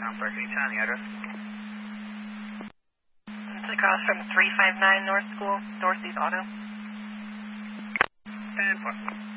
Park, can you tell the address? It's across from 359 North School, Dorsey's Auto. 10-4.